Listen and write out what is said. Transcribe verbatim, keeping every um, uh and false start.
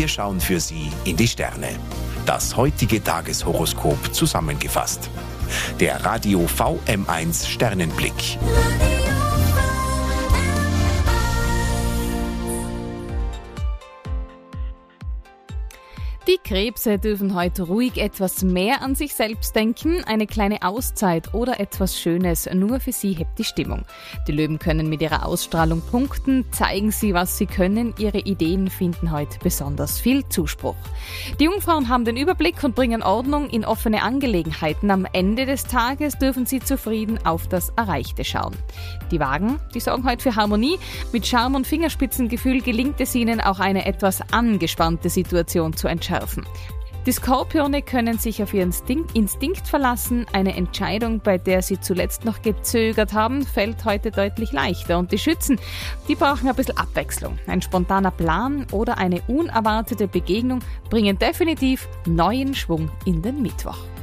Wir schauen für Sie in die Sterne. Das heutige Tageshoroskop zusammengefasst. Der Radio V M eins Sternenblick. Die Krebse dürfen heute ruhig etwas mehr an sich selbst denken. Eine kleine Auszeit oder etwas Schönes nur für sie hebt die Stimmung. Die Löwen können mit ihrer Ausstrahlung punkten. Zeigen sie, was sie können. Ihre Ideen finden heute besonders viel Zuspruch. Die Jungfrauen haben den Überblick und bringen Ordnung in offene Angelegenheiten. Am Ende des Tages dürfen sie zufrieden auf das Erreichte schauen. Die Wagen, die sorgen heute für Harmonie. Mit Charme und Fingerspitzengefühl gelingt es ihnen, auch eine etwas angespannte Situation zu entscheiden. Die Skorpione können sich auf ihren Instinkt verlassen. Eine Entscheidung, bei der sie zuletzt noch gezögert haben, fällt heute deutlich leichter. Und die Schützen, die brauchen ein bisschen Abwechslung. Ein spontaner Plan oder eine unerwartete Begegnung bringen definitiv neuen Schwung in den Mittwoch.